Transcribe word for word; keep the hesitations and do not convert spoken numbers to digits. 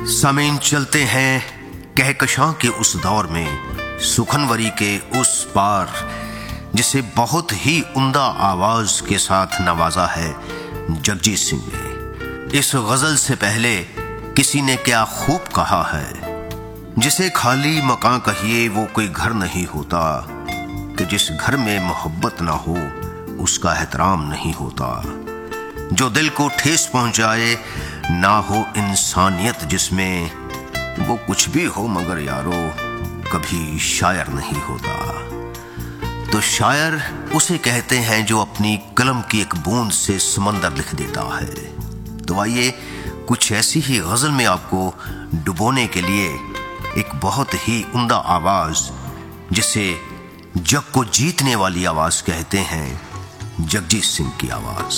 सामीन चलते हैं कहकशां के उस दौर में, सुखनवरी के उस पार, जिसे बहुत ही उम्दा आवाज के साथ नवाजा है जगजीत सिंह ने। इस गजल से पहले किसी ने क्या खूब कहा है, जिसे खाली मकान कहिए वो कोई घर नहीं होता, कि जिस घर में मोहब्बत ना हो उसका एहतराम नहीं होता। जो दिल को ठेस पहुंचाए ना हो इंसानियत जिसमें, वो कुछ भी हो मगर यारो कभी शायर नहीं होता। तो शायर उसे कहते हैं जो अपनी कलम की एक बूंद से समंदर लिख देता है। तो आइए कुछ ऐसी ही गजल में आपको डुबोने के लिए एक बहुत ही उम्दा आवाज, जिसे जग को जीतने वाली आवाज कहते हैं, जगजीत सिंह की आवाज।